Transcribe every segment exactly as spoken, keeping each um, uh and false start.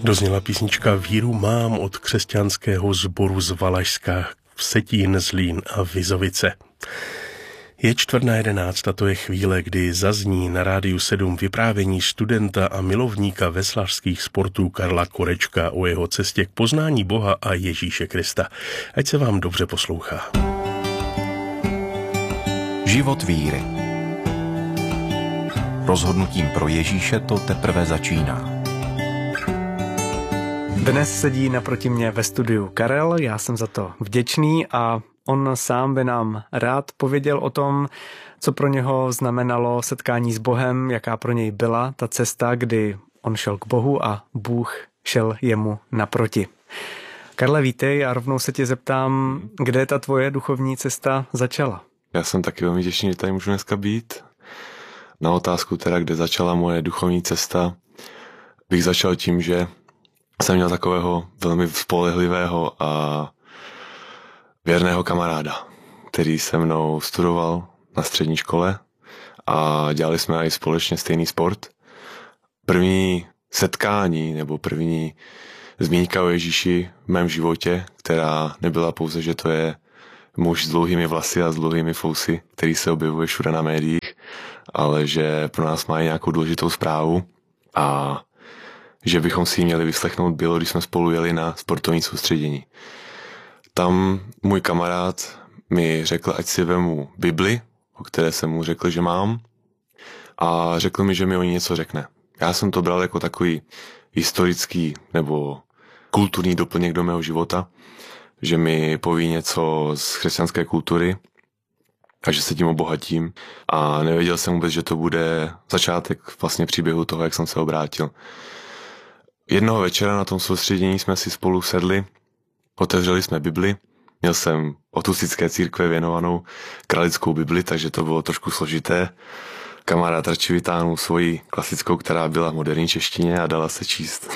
Dozněla písnička Víru mám od křesťanského sboru z Valašska, Vsetín, Zlín a Vizovice. Je čtvrt na jedenáct a to je chvíle, kdy zazní na Rádiu sedm vyprávění studenta a milovníka veslařských sportů Karla Korečka o jeho cestě k poznání Boha a Ježíše Krista. Ať se vám dobře poslouchá. Život víry. Rozhodnutím pro Ježíše to teprve začíná. Dnes sedí naproti mě ve studiu Karel, já jsem za to vděčný a on sám by nám rád pověděl o tom, co pro něho znamenalo setkání s Bohem, jaká pro něj byla ta cesta, kdy on šel k Bohu a Bůh šel jemu naproti. Karle, vítej a rovnou se tě zeptám, kde ta tvoje duchovní cesta začala? Já jsem taky velmi těšný, že tady můžu dneska být. Na otázku teda, kde začala moje duchovní cesta, bych začal tím, že jsem měl takového velmi spolehlivého a věrného kamaráda, který se mnou studoval na střední škole a dělali jsme i společně stejný sport. První setkání nebo první zmínka o Ježíši v mém životě, která nebyla pouze, že to je muž s dlouhými vlasy a s dlouhými fousy, který se objevuje všude na médiích, ale že pro nás má i nějakou důležitou zprávu a že bychom si ji měli vyslechnout, bylo, když jsme spolu jeli na sportovní soustředění. Tam můj kamarád mi řekl, ať si vemu Bibli, o které jsem mu řekl, že mám, a řekl mi, že mi o ní něco řekne. Já jsem to bral jako takový historický nebo kulturní doplněk do mého života, že mi poví něco z křesťanské kultury a že se tím obohatím. A nevěděl jsem vůbec, že to bude začátek vlastně příběhu toho, jak jsem se obrátil. Jednoho večera na tom soustředění jsme si spolu sedli, otevřeli jsme Bibli, měl jsem od Husitské církve věnovanou kralickou Bibli, takže to bylo trošku složité. Kamarád radši vytáhnul svoji klasickou, která byla v moderní češtině a dala se číst.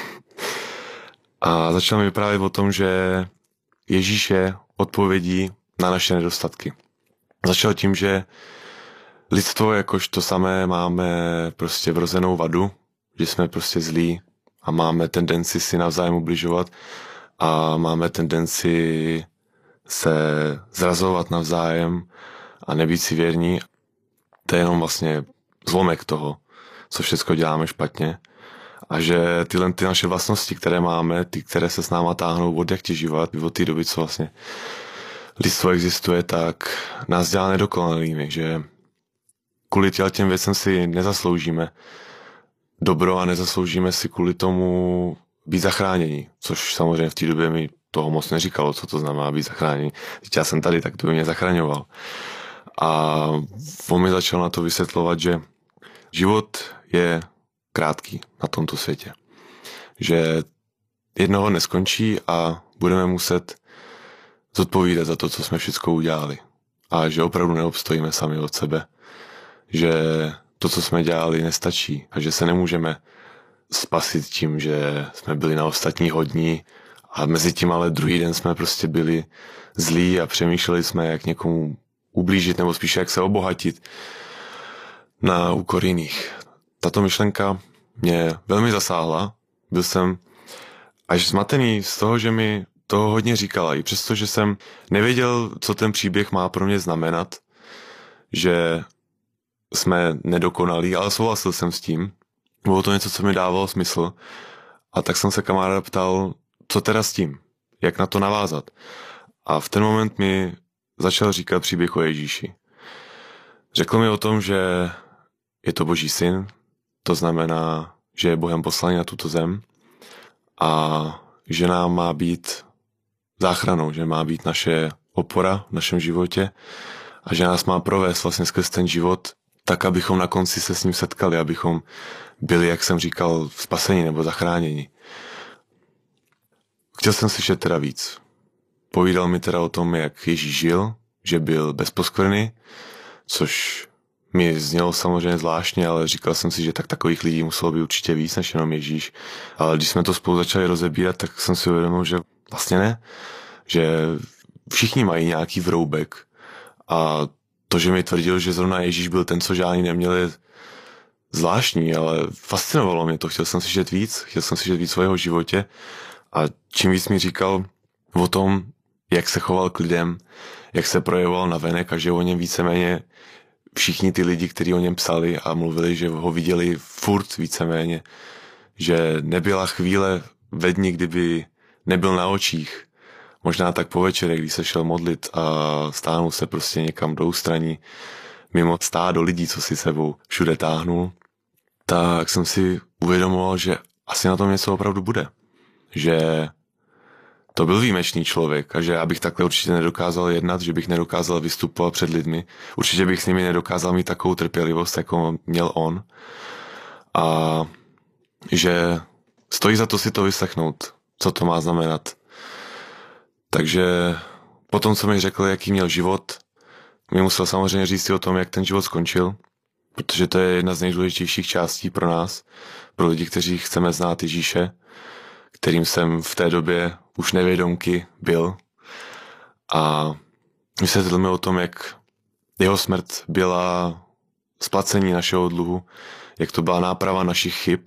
A začal mi vyprávět o tom, že Ježíš je odpovědí na naše nedostatky. Začal tím, že lidstvo jakož to samé máme prostě vrozenou vadu, že jsme prostě zlí a máme tendenci si navzájem ubližovat a máme tendenci se zrazovat navzájem a nebýt si věrní. To je jenom vlastně zlomek toho, co všechno děláme špatně. A že tyhle ty naše vlastnosti, které máme, ty, které se s náma táhnou od jak těžívat, od té doby, co vlastně lidstvo existuje, tak nás dělá nedokonalými, že kvůli těm věcem si nezasloužíme dobro a nezasloužíme si kvůli tomu být zachráněni, což samozřejmě v té době mi toho moc neříkalo, co to znamená být zachráněni. Když já jsem tady, tak to by mě zachraňoval. A on mi začal na to vysvětlovat, že život je krátký na tomto světě. Že jednoho neskončí a budeme muset zodpovídat za to, co jsme všechno udělali. A že opravdu neobstojíme sami od sebe. Že to, co jsme dělali, nestačí a že se nemůžeme spasit tím, že jsme byli na ostatní hodní a mezi tím ale druhý den jsme prostě byli zlí a přemýšleli jsme, jak někomu ublížit nebo spíše jak se obohatit na úkor jiných. Tato myšlenka mě velmi zasáhla. Byl jsem až zmatený z toho, že mi toho hodně říkala. I přesto, že jsem nevěděl, co ten příběh má pro mě znamenat, že jsme nedokonalí, ale souhlasil jsem s tím. Bylo to něco, co mi dávalo smysl. A tak jsem se kamaráda ptal, co teda s tím? Jak na to navázat? A v ten moment mi začal říkat příběh o Ježíši. Řekl mi o tom, že je to Boží syn, to znamená, že je Bohem poslaný na tuto zem a že nám má být záchranou, že má být naše opora v našem životě a že nás má provést vlastně skrz ten život tak, abychom na konci se s ním setkali, abychom byli, jak jsem říkal, spaseni nebo zachráněni. Chtěl jsem slyšet teda víc. Povídal mi teda o tom, jak Ježíš žil, že byl bez poskvrny, což mi znělo samozřejmě zvláštně, ale říkal jsem si, že tak takových lidí muselo být určitě víc než jenom Ježíš. Ale když jsme to spolu začali rozebírat, tak jsem si uvědomil, že vlastně ne. Že všichni mají nějaký vroubek a to, že mi tvrdil, že zrovna Ježíš byl ten, co žádný neměl, je zvláštní, ale fascinovalo mě to. Chtěl jsem slyšet víc, chtěl jsem slyšet víc o jeho životě a čím víc mi říkal o tom, jak se choval k lidem, jak se projevoval navenek a že o něm víceméně všichni ty lidi, kteří o něm psali a mluvili, že ho viděli furt víceméně, že nebyla chvíle ve dni, kdyby nebyl na očích. Možná tak po večere, když se šel modlit a stáhnul se prostě někam do ústraní, mimo stádo lidí, co si sebou všude táhnul, tak jsem si uvědomoval, že asi na tom něco opravdu bude. Že to byl výjimečný člověk a že já bych takhle určitě nedokázal jednat, že bych nedokázal vystupovat před lidmi. Určitě bych s nimi nedokázal mít takovou trpělivost, jako měl on. A že stojí za to si to vyslechnout, co to má znamenat. Takže potom, co mi řekl, jaký měl život, mi musel samozřejmě říct i o tom, jak ten život skončil, protože to je jedna z nejdůležitějších částí pro nás, pro lidi, kteří chceme znát Ježíše, kterým jsem v té době už nevědomky byl. A vysvětlil mi o tom, jak jeho smrt byla splacení našeho dluhu, jak to byla náprava našich chyb.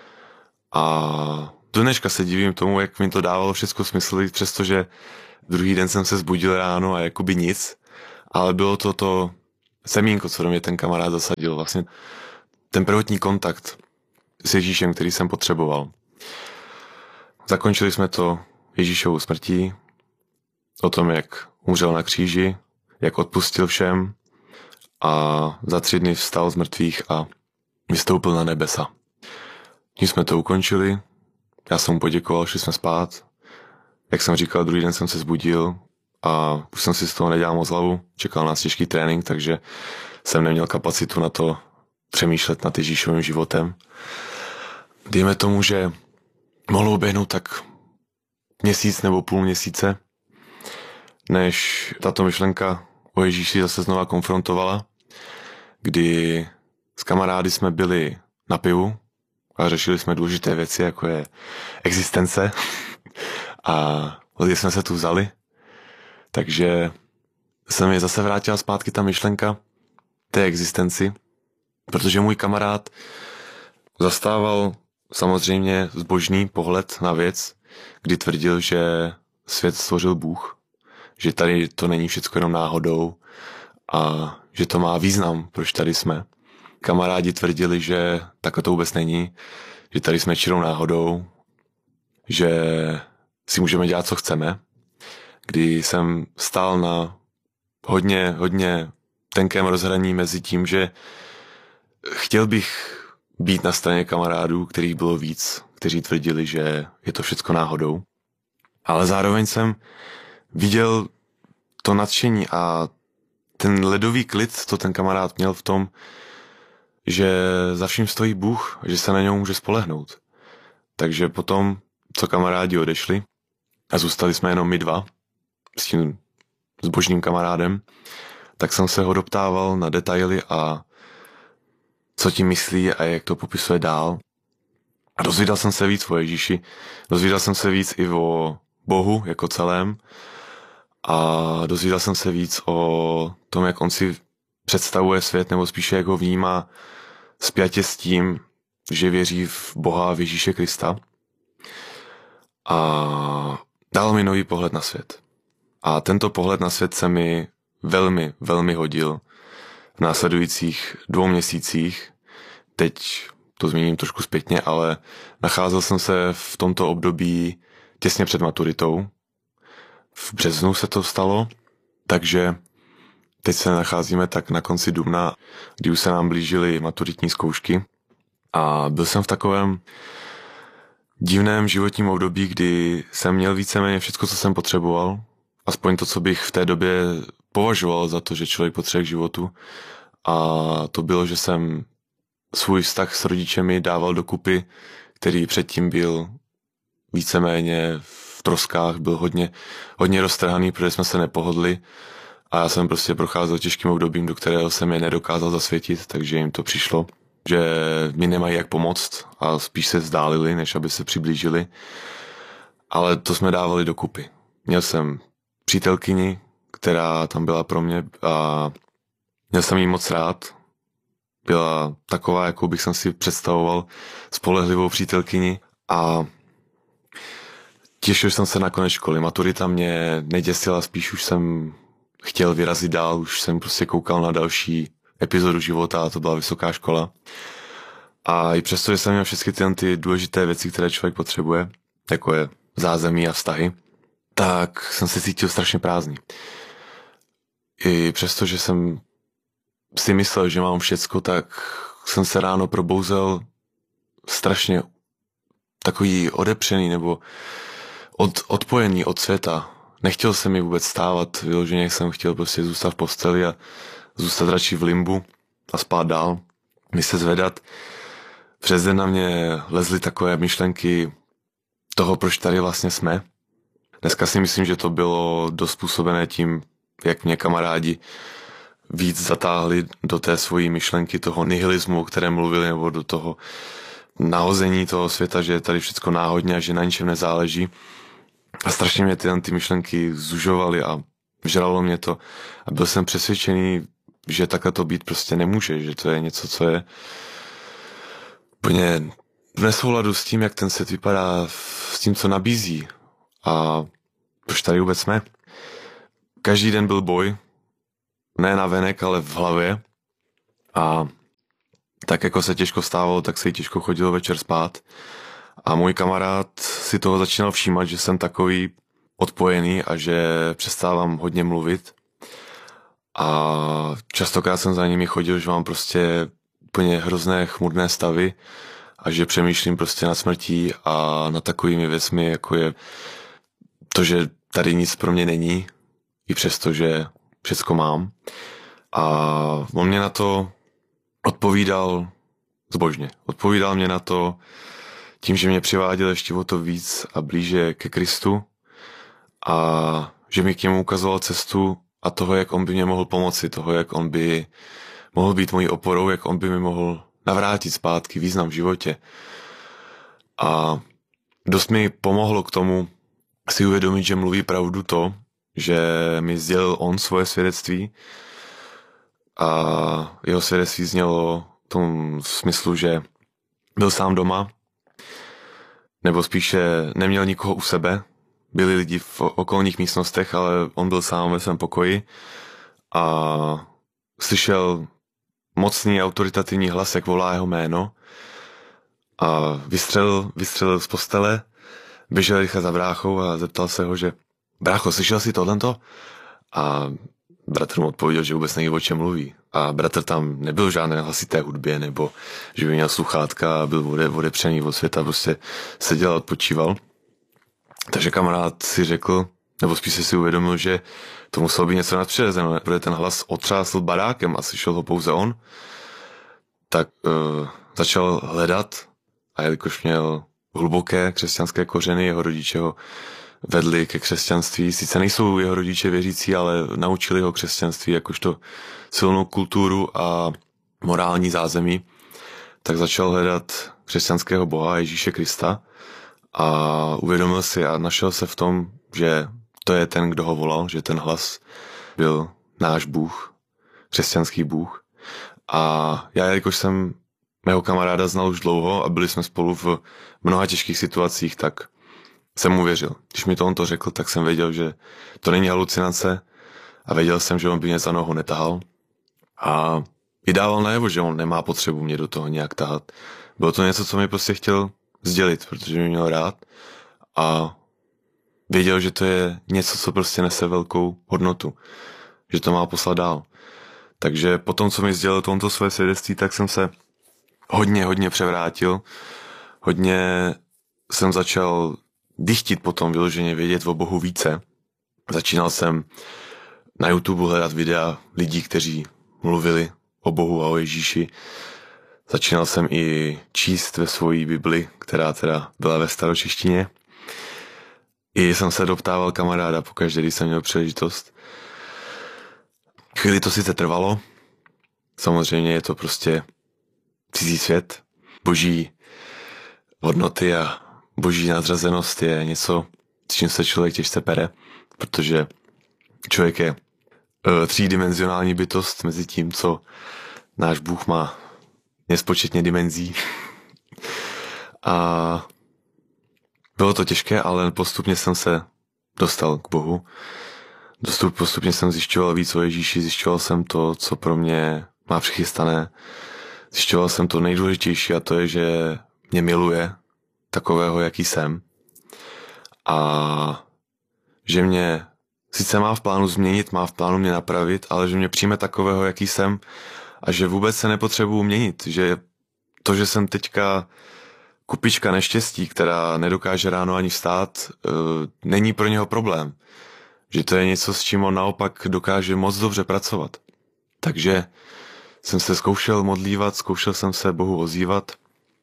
A do dneška se divím tomu, jak mi to dávalo všechno smysl, přestože druhý den jsem se zbudil ráno a jakoby nic, ale bylo to to semínko, co do mě ten kamarád zasadil, vlastně ten prvotní kontakt s Ježíšem, který jsem potřeboval. Zakončili jsme to Ježíšovou smrtí, o tom, jak umřel na kříži, jak odpustil všem a za tři dny vstal z mrtvých a vystoupil na nebesa. Když jsme to ukončili, já jsem mu poděkoval, šli jsme spát. Jak jsem říkal, druhý den jsem se zbudil a už jsem si z toho nedělal moc hlavu. Čekal nás těžký trénink, takže jsem neměl kapacitu na to přemýšlet nad Ježíšovým životem. Dejme tomu, že mohlo uběhnout tak měsíc nebo půl měsíce, než tato myšlenka o Ježíši zase znova konfrontovala, kdy s kamarády jsme byli na pivu a řešili jsme důležité věci, jako je existence a kdy jsme se tu vzali. Takže se mi zase vrátila zpátky ta myšlenka té existenci, protože můj kamarád zastával samozřejmě zbožný pohled na věc, kdy tvrdil, že svět stvořil Bůh, že tady to není všechno jenom náhodou a že to má význam, proč tady jsme. Kamarádi tvrdili, že takhle to vůbec není, že tady jsme čirou náhodou, že si můžeme dělat, co chceme. Kdy jsem stál na hodně, hodně tenkém rozhraní mezi tím, že chtěl bych být na straně kamarádů, kterých bylo víc, kteří tvrdili, že je to všecko náhodou. Ale zároveň jsem viděl to nadšení a ten ledový klid, co ten kamarád měl v tom, že za vším stojí Bůh, že se na něj může spolehnout. Takže potom, co kamarádi odešli a zůstali jsme jenom my dva s tím zbožným kamarádem, tak jsem se ho doptával na detaily a co tím myslí a jak to popisuje dál. A dozvěděl jsem se víc o Ježíši, dozvěděl jsem se víc i o Bohu jako celém a dozvěděl jsem se víc o tom, jak on si představuje svět, nebo spíše jak ho vnímá spjatě s tím, že věří v Boha a v Ježíše Krista. A dal mi nový pohled na svět. A tento pohled na svět se mi velmi, velmi hodil v následujících dvou měsících. Teď to zmíním trošku zpětně, ale nacházel jsem se v tomto období těsně před maturitou. V březnu se to stalo, takže teď se nacházíme tak na konci dubna, kdy už se nám blížily maturitní zkoušky. A byl jsem v takovém divném životním období, kdy jsem měl víceméně všechno, co jsem potřeboval. Aspoň to, co bych v té době považoval za to, že člověk potřebuje k životu. A to bylo, že jsem svůj vztah s rodičemi dával dokupy, který předtím byl víceméně v troskách, byl hodně, hodně roztrhaný, protože jsme se nepohodli. A já jsem prostě procházel těžkým obdobím, do kterého jsem je nedokázal zasvětit, takže jim to přišlo, že mi nemají jak pomoct a spíš se vzdálili, než aby se přiblížili. Ale to jsme dávali dokupy. Měl jsem přítelkyni, která tam byla pro mě a měl jsem jí moc rád. byla taková, jakou bych jsem si představoval, spolehlivou přítelkyni a těšil jsem se na konec školy. Maturita mě neděsila, spíš už jsem chtěl vyrazit dál, už jsem prostě koukal na další epizodu života a to byla vysoká škola. A i přesto, že jsem měl všechny ty, ty důležité věci, které člověk potřebuje, jako je zázemí a vztahy, tak jsem se cítil strašně prázdný. I přesto, že jsem si myslel, že mám všecko, tak jsem se ráno probouzel strašně takový odepřený nebo od, odpojený od světa. Nechtěl jsem mi vůbec stávat, vyloženě jsem chtěl prostě zůstat v posteli a zůstat radši v limbu a spát dál, mi se zvedat. Přes den na mě lezly takové myšlenky toho, proč tady vlastně jsme. Dneska si myslím, že to bylo dost způsobené tím, jak mě kamarádi víc zatáhli do té svojí myšlenky toho nihilismu, o kterém mluvili, nebo do toho nahození toho světa, že je tady všechno náhodně a že na ničem nezáleží. A strašně mě ty, ty myšlenky zužovaly a žralo mě to. A byl jsem přesvědčený, že takhle to být prostě nemůže, že to je něco, co je úplně v nesouladu s tím, jak ten svět vypadá, s tím, co nabízí. A proč tady vůbec jsme? Každý den byl boj, ne na venek, ale v hlavě. A tak jako se těžko stávalo, tak se i těžko chodilo večer spát. A můj kamarád si toho začínal všímat, že jsem takový odpojený a že přestávám hodně mluvit. A častokrát jsem za nimi chodil, že mám prostě úplně hrozné chmurné stavy a že přemýšlím prostě nad smrtí a nad takovými věcmi, jako je to, že tady nic pro mě není, i přesto, že všecko mám. A on mě na to odpovídal zbožně. Odpovídal mě na to tím, že mě přiváděl ještě o to víc a blíže ke Kristu a že mi k němu ukazoval cestu a toho, jak on by mě mohl pomoci, toho, jak on by mohl být mojí oporou, jak on by mi mohl navrátit zpátky význam v životě. A dost mi pomohlo k tomu si uvědomit, že mluví pravdu to, že mi sdělil on svoje svědectví a jeho svědectví znělo v tom smyslu, že byl sám doma, nebo spíše neměl nikoho u sebe. Byli lidi v okolních místnostech, ale on byl sám ve svém pokoji a slyšel mocný autoritativní hlas, jak volá jeho jméno a vystřelil, vystřelil z postele, běžel rychle za bráchou a zeptal se ho, že brácho, slyšel jsi tohleto? A bratr mu odpověděl, že vůbec neví, o čem mluví. A bratr tam nebyl v žádné hlasité hudbě, nebo že by měl sluchátka a byl ode, odepřený od světa, prostě seděl a odpočíval. Takže kamarád si řekl, nebo spíš si uvědomil, že to muselo být něco nadpřirozeného, protože ten hlas otřásl barákem a slyšel ho pouze on. Tak uh, začal hledat a jelikož měl hluboké křesťanské kořeny, jeho rodiče ho vedli ke křesťanství. Sice nejsou jeho rodiče věřící, ale naučili ho křesťanství jakožto silnou kulturu a morální zázemí. Tak začal hledat křesťanského Boha Ježíše Krista a uvědomil si a našel se v tom, že to je ten, kdo ho volal, že ten hlas byl náš Bůh, křesťanský Bůh. A já, jelikož jsem mého kamaráda znal už dlouho a byli jsme spolu v mnoha těžkých situacích, tak jsem mu věřil. Když mi to on to řekl, tak jsem věděl, že to není halucinace a věděl jsem, že on by mě za nohu netahal. A i dával najevo, že on nemá potřebu mě do toho nějak tahat. Bylo to něco, co mi prostě chtěl sdělit, protože mě měl rád a věděl, že to je něco, co prostě nese velkou hodnotu, že to má poslat dál. Takže po tom, co mi sdělil tomto své svědectví, tak jsem se hodně, hodně převrátil. Hodně jsem začal dychtit potom vyloženě vědět o Bohu více. Začínal jsem na YouTube hledat videa lidí, kteří mluvili o Bohu a o Ježíši. Začínal jsem i číst ve svojí Bibli, která teda byla ve staročeštině. I jsem se doptával kamaráda pokaždé, když jsem měl příležitost. Chvíli to sice trvalo, samozřejmě je to prostě cizí svět, boží hodnoty a boží nadřazenost je něco, s čím se člověk těžce pere, protože člověk je třídimenzionální bytost mezi tím, co náš Bůh má nespočetně dimenzí. A bylo to těžké, ale postupně jsem se dostal k Bohu. Dostup, postupně jsem zjišťoval víc o Ježíši, zjišťoval jsem to, co pro mě má přichystané. Zjišťoval jsem to nejdůležitější a to je, že mě miluje takového, jaký jsem. A že mě sice má v plánu změnit, má v plánu mě napravit, ale že mě přijme takového, jaký jsem a že vůbec se nepotřebuju měnit. Že to, že jsem teďka kupička neštěstí, která nedokáže ráno ani vstát, není pro něho problém. Že to je něco, s čím on naopak dokáže moc dobře pracovat. Takže jsem se zkoušel modlívat, zkoušel jsem se Bohu ozývat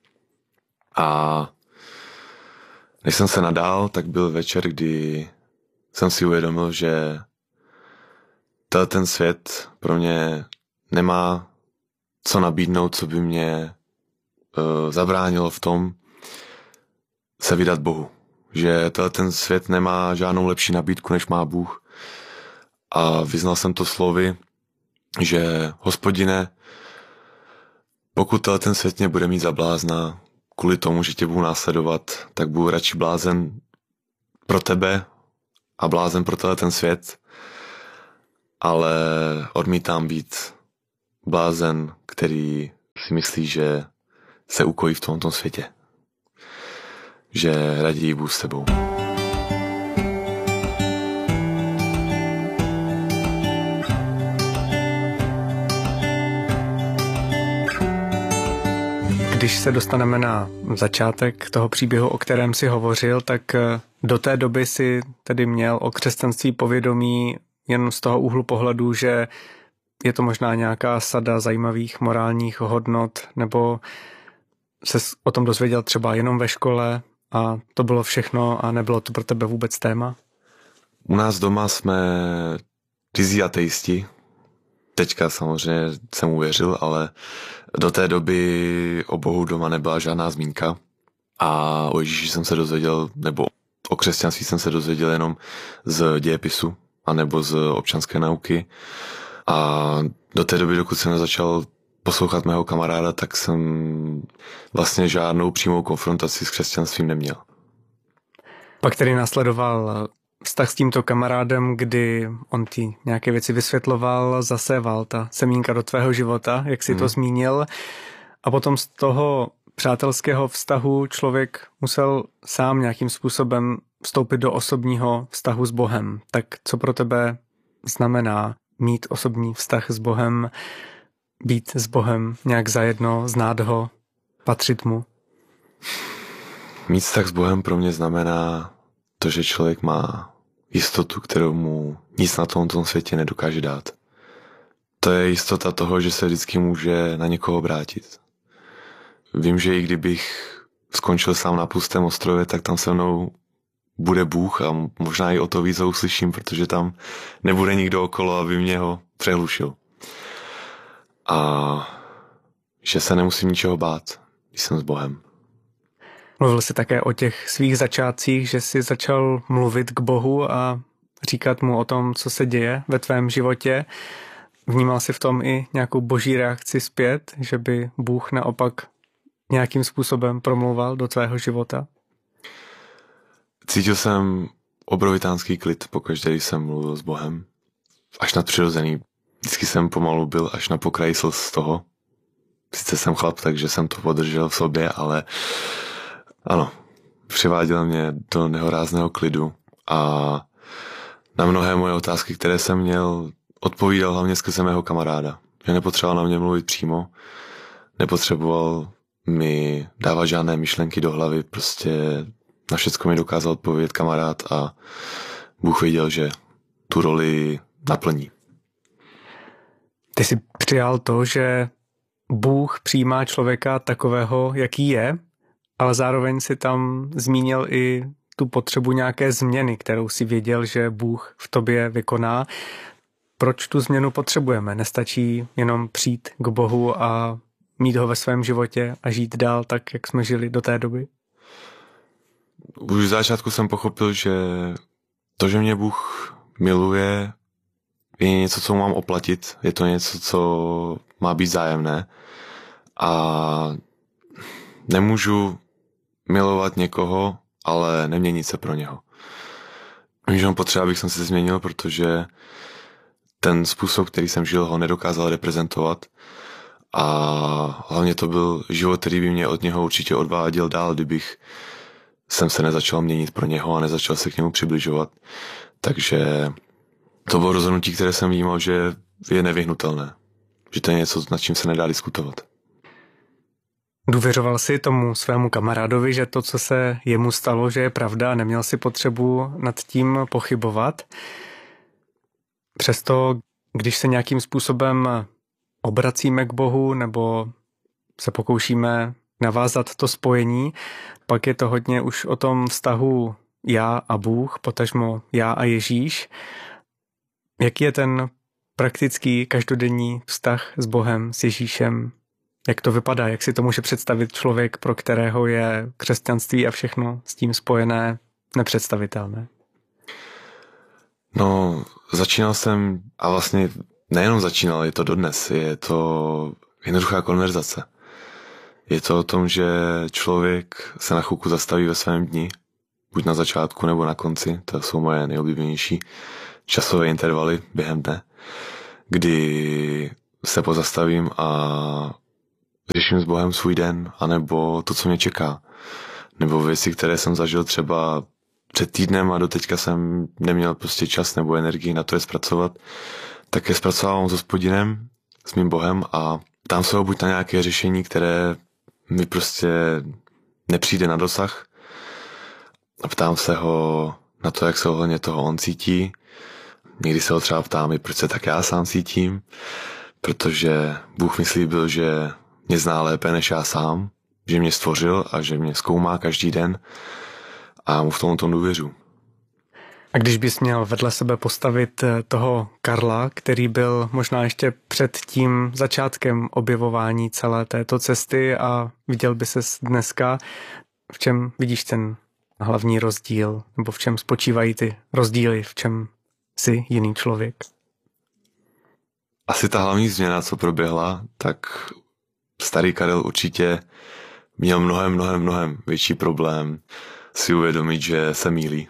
a než jsem se nadál, tak byl večer, kdy jsem si uvědomil, že ten svět pro mě nemá co nabídnout, co by mě uh, zabránilo v tom se vydat Bohu. Že ten svět nemá žádnou lepší nabídku, než má Bůh. A vyznal jsem to slovy, že Hospodine, pokud ten svět mě bude mít za blázna kvůli tomu, že tě budu následovat, tak budu radši blázen pro tebe a blázen pro ten svět, ale odmítám být blázen, který si myslí, že se ukojí v tomto světě. Že raději budu s tebou. Když se dostaneme na začátek toho příběhu, o kterém si hovořil, tak do té doby si tedy měl o křesťanství povědomí jen z toho úhlu pohledu, že je to možná nějaká sada zajímavých morálních hodnot, nebo se o tom dozvěděl třeba jenom ve škole a to bylo všechno a nebylo to pro tebe vůbec téma? U nás doma jsme rizí ateisti. Teďka samozřejmě jsem uvěřil, ale do té doby o Bohu doma nebyla žádná zmínka a o Ježíši jsem se dozvěděl, nebo o křesťanství jsem se dozvěděl jenom z dějepisu anebo z občanské nauky a do té doby, dokud jsem začal poslouchat mého kamaráda, tak jsem vlastně žádnou přímou konfrontaci s křesťanstvím neměl. Pak tedy následoval vztah s tímto kamarádem, kdy on ti nějaké věci vysvětloval, zaséval ta semínka do tvého života, jak si hmm. to zmínil. A potom z toho přátelského vztahu člověk musel sám nějakým způsobem vstoupit do osobního vztahu s Bohem. Tak co pro tebe znamená mít osobní vztah s Bohem, být s Bohem nějak zajedno, znát ho, patřit mu? Mít vztah s Bohem pro mě znamená to, že člověk má jistotu, kterou mu nic na tomto světě nedokáže dát. To je jistota toho, že se vždycky může na někoho obrátit. Vím, že i kdybych skončil sám na pustém ostrově, tak tam se mnou bude Bůh a možná i o to víc ho uslyším, protože tam nebude nikdo okolo, aby mě ho přehlušil. A že se nemusím ničeho bát, když jsem s Bohem. Mluvil jsi také o těch svých začátcích, že jsi začal mluvit k Bohu a říkat mu o tom, co se děje ve tvém životě. Vnímal jsi v tom i nějakou boží reakci zpět, že by Bůh naopak nějakým způsobem promlouval do tvého života? Cítil jsem obrovitánský klid pokaždé, když jsem mluvil s Bohem. Až nadpřirozený. Vždycky jsem pomalu byl až na pokraji slz z toho. Sice jsem chlap, takže jsem to podržel v sobě, ale ano, přiváděl mě do nehorázného klidu a na mnohé moje otázky, které jsem měl, odpovídal hlavně skrze mého kamaráda. Že nepotřeboval na mě mluvit přímo, nepotřeboval mi dávat žádné myšlenky do hlavy, prostě na všecko mi dokázal odpovědět kamarád a Bůh věděl, že tu roli naplní. Ty jsi přijal to, že Bůh přijímá člověka takového, jaký je, ale zároveň si tam zmínil i tu potřebu nějaké změny, kterou si věděl, že Bůh v tobě vykoná. Proč tu změnu potřebujeme? Nestačí jenom přijít k Bohu a mít ho ve svém životě a žít dál tak, jak jsme žili do té doby? Už v začátku jsem pochopil, že to, že mě Bůh miluje, je něco, co mám oplatit. Je to něco, co má být zájemné. a nemůžu milovat někoho, ale neměnit se pro něho. Vím, že on potřeba, abych jsem se změnil, protože ten způsob, který jsem žil, ho nedokázal reprezentovat a hlavně to byl život, který by mě od něho určitě odváděl dál, kdybych jsem se nezačal měnit pro něho a nezačal se k němu přibližovat. Takže to bylo rozhodnutí, které jsem vnímal, že je nevyhnutelné. Že to je něco, nad čím se nedá diskutovat. Důvěřoval si tomu svému kamarádovi, že to, co se jemu stalo, že je pravda a neměl si potřebu nad tím pochybovat. Přesto, když se nějakým způsobem obracíme k Bohu nebo se pokoušíme navázat to spojení, pak je to hodně už o tom vztahu já a Bůh, potažmo já a Ježíš. Jaký je ten praktický každodenní vztah s Bohem, s Ježíšem? Jak to vypadá? Jak si to může představit člověk, pro kterého je křesťanství a všechno s tím spojené nepředstavitelné? No, začínal jsem, a vlastně nejenom začínal, je to dodnes, je to jednoduchá konverzace. Je to o tom, že člověk se na chvilku zastaví ve svém dni, buď na začátku nebo na konci, to jsou moje nejoblíbenější časové intervaly během dne, kdy se pozastavím a řeším s Bohem svůj den, anebo to, co mě čeká. Nebo věci, které jsem zažil třeba před týdnem a doteďka jsem neměl prostě čas nebo energii na to je zpracovat, tak je zpracovávám s Hospodinem, s mým Bohem a dám se ho buď na nějaké řešení, které mi prostě nepřijde na dosah a ptám se ho na to, jak se ohledně toho on cítí. Někdy se ho třeba ptám i, proč se tak já sám cítím, protože Bůh mi slíbil, že mě zná lépe než já sám, že mě stvořil a že mě zkoumá každý den a mu v tom tom důvěřu. A když bys měl vedle sebe postavit toho Karla, který byl možná ještě před tím začátkem objevování celé této cesty a viděl by ses dneska, v čem vidíš ten hlavní rozdíl, nebo v čem spočívají ty rozdíly, v čem jsi jiný člověk? Asi ta hlavní změna, co proběhla, tak starý Karel určitě měl mnohem, mnohem, mnohem větší problém si uvědomit, že se mýlí.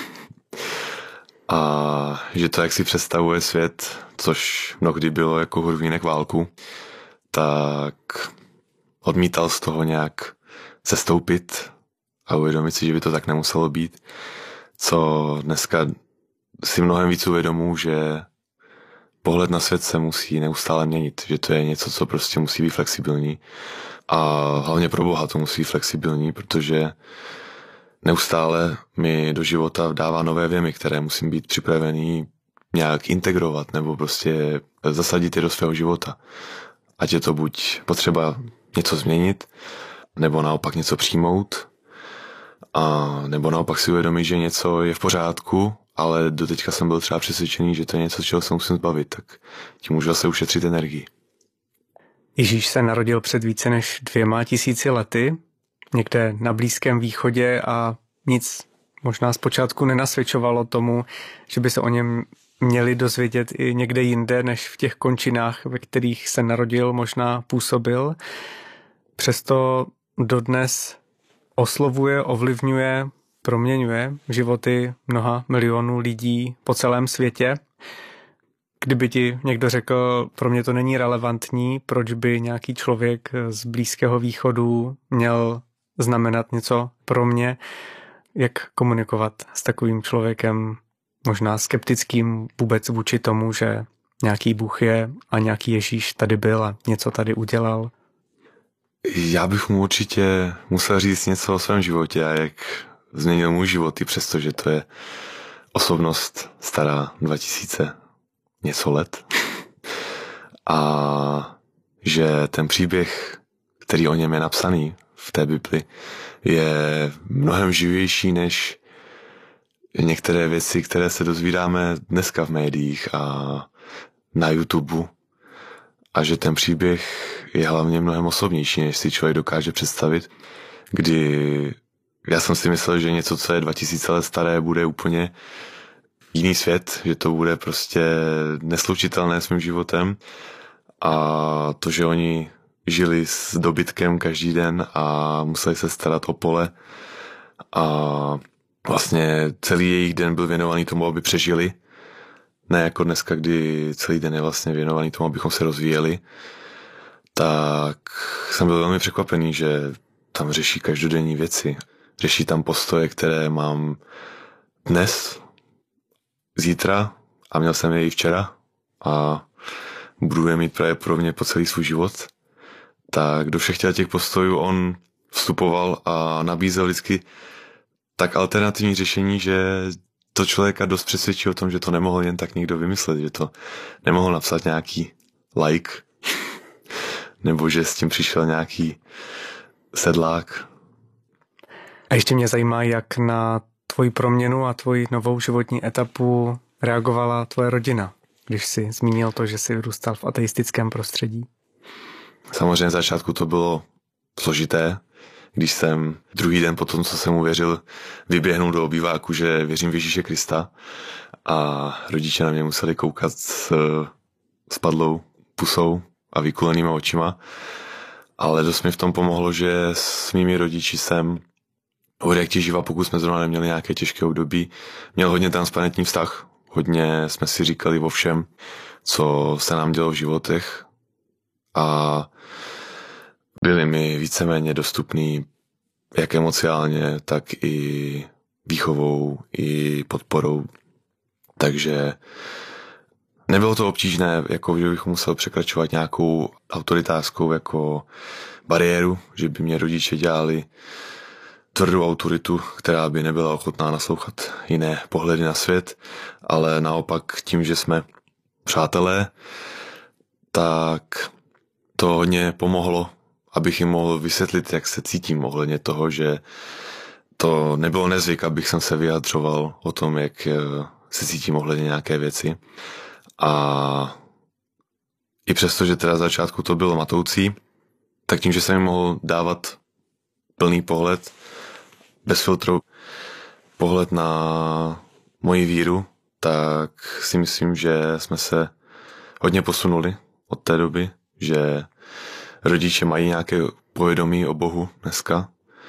A že to, jak si představuje svět, což mnohdy bylo jako hurvínek válku, tak odmítal z toho nějak sestoupit a uvědomit si, že by to tak nemuselo být. Co dneska si mnohem víc uvědomuji, že pohled na svět se musí neustále měnit, že to je něco, co prostě musí být flexibilní. A hlavně pro Boha to musí být flexibilní, protože neustále mi do života dává nové věmy, které musím být připravený nějak integrovat nebo prostě zasadit je do svého života. Ať je to buď potřeba něco změnit, nebo naopak něco přijmout, a nebo naopak si uvědomit, že něco je v pořádku, ale doteďka jsem byl třeba přesvědčený, že to je něco, čeho se musím zbavit, tak tím můžu zase ušetřit energii. Ježíš se narodil před více než dvěma tisíci lety, někde na Blízkém východě a nic možná zpočátku nenasvědčovalo tomu, že by se o něm měli dozvědět i někde jinde, než v těch končinách, ve kterých se narodil, možná působil. Přesto dodnes oslovuje, ovlivňuje, proměňuje životy mnoha milionů lidí po celém světě. Kdyby ti někdo řekl, pro mě to není relevantní, proč by nějaký člověk z Blízkého východu měl znamenat něco pro mě, jak komunikovat s takovým člověkem, možná skeptickým vůbec vůči tomu, že nějaký Bůh je a nějaký Ježíš tady byl a něco tady udělal? Já bych mu určitě musel říct něco o svém životě a jak změnil můj život, i přesto, že to je osobnost stará dva tisíce něco let. A že ten příběh, který o něm je napsaný v té Bibli, je mnohem živější než některé věci, které se dozvídáme dneska v médiích a na YouTube. A že ten příběh je hlavně mnohem osobnější, než si člověk dokáže představit, kdy já jsem si myslel, že něco, co je dva tisíce let staré, bude úplně jiný svět, že to bude prostě neslučitelné s mým životem a to, že oni žili s dobytkem každý den a museli se starat o pole a vlastně celý jejich den byl věnovaný tomu, aby přežili. Ne jako dneska, kdy celý den je vlastně věnovaný tomu, abychom se rozvíjeli. Tak jsem byl velmi překvapený, že tam řeší každodenní věci. Řeší tam postoje, které mám dnes, zítra a měl jsem je i včera a budu je mít pravděpodobně po celý svůj život. Tak do všech těch postojů on vstupoval a nabízel vždycky tak alternativní řešení, že to člověka dost přesvědčí o tom, že to nemohl jen tak někdo vymyslet, že to nemohl napsat nějaký like, nebo že s tím přišel nějaký sedlák. A ještě mě zajímá, jak na tvoji proměnu a tvoji novou životní etapu reagovala tvoje rodina, když jsi zmínil to, že jsi vyrůstal v ateistickém prostředí. Samozřejmě z začátku to bylo složité, když jsem druhý den po tom, co jsem uvěřil, vyběhnul do obýváku, že věřím v Ježíše Krista a rodiče na mě museli koukat s spadlou pusou a vykulenýma očima, ale dost mi v tom pomohlo, že s mými rodiči jsem od jak těživa, pokud jsme zrovna neměli nějaké těžké období, měl hodně transparentní vztah, hodně jsme si říkali o všem, co se nám dělo v životech a byli mi víceméně dostupný jak emociálně, tak i výchovou, i podporou. Takže nebylo to obtížné, jako že bych musel překračovat nějakou autoritářskou jako bariéru, že by mě rodiče dělali tvrdou autoritu, která by nebyla ochotná naslouchat jiné pohledy na svět, ale naopak tím, že jsme přátelé, tak to hodně pomohlo, abych jim mohl vysvětlit, jak se cítím ohledně toho, že to nebylo nezvyk, abych jsem se vyjadřoval o tom, jak se cítím ohledně nějaké věci. A i přesto, že teda začátku to bylo matoucí, tak tím, že jsem jim mohl dávat plný pohled, bez filtru, pohled na moji víru, tak si myslím, že jsme se hodně posunuli od té doby, že rodiče mají nějaké povědomí o Bohu dneska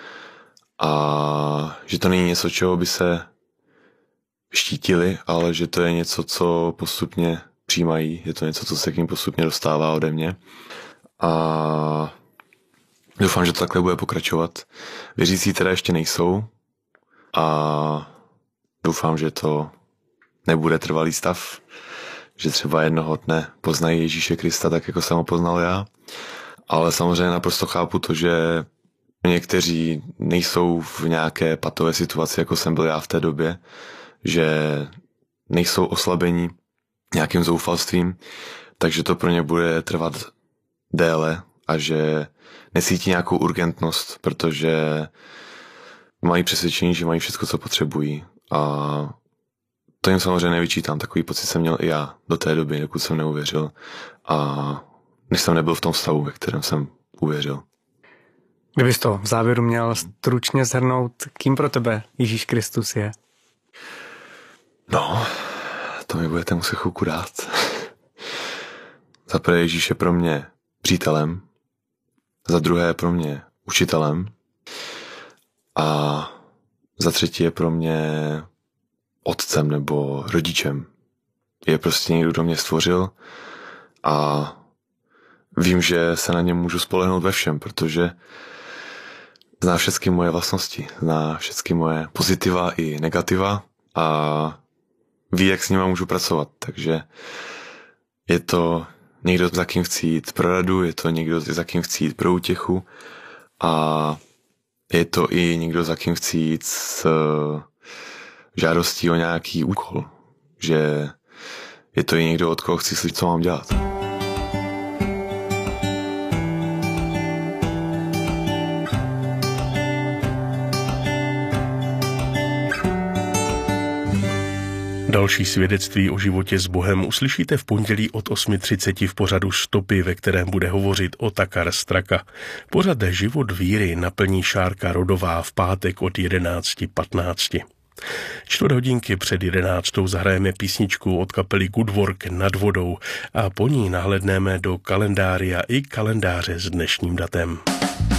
a že to není něco, čeho by se štítili, ale že to je něco, co postupně přijímají, je to něco, co se k ním postupně dostává ode mě a doufám, že to takhle bude pokračovat. Věřící teda ještě nejsou a doufám, že to nebude trvalý stav, že třeba jednoho dne poznají Ježíše Krista tak, jako jsem ho poznal já. Ale samozřejmě naprosto chápu to, že někteří nejsou v nějaké patové situaci, jako jsem byl já v té době, že nejsou oslabení nějakým zoufalstvím, takže to pro ně bude trvat déle a že necítí nějakou urgentnost, protože mají přesvědčení, že mají všechno, co potřebují. A to jim samozřejmě nevyčítám. Takový pocit jsem měl i já do té doby, dokud jsem neuvěřil. A než jsem nebyl v tom stavu, ve kterém jsem uvěřil. Kdybys to v závěru měl stručně shrnout, kým pro tebe Ježíš Kristus je? No, to mi budete muset chvilku dát. Za prvé Ježíš je pro mě přítelem, za druhé je pro mě učitelem a za třetí je pro mě otcem nebo rodičem. Je prostě někdo, kdo mě stvořil a vím, že se na něm můžu spolehnout ve všem, protože zná všechny moje vlastnosti, zná všechny moje pozitiva i negativa a ví, jak s nima můžu pracovat. Takže je to někdo, za kým chci jít pro radu, je to někdo, za kým chci jít pro útěchu a je to i někdo, za kým chci jít s žádostí o nějaký úkol. Že je to i někdo, od koho chci slyšet, co mám dělat. Další svědectví o životě s Bohem uslyšíte v pondělí od osm třicet v pořadu Stopy, ve kterém bude hovořit Otakar Straka. Pořad Život víry naplní Šárka Rodová v pátek od jedenáct patnáct. Čtvrt hodinky před jedenáctou zahrajeme písničku od kapely Good Work Nad vodou a po ní nahlédneme do kalendária i kalendáře s dnešním datem.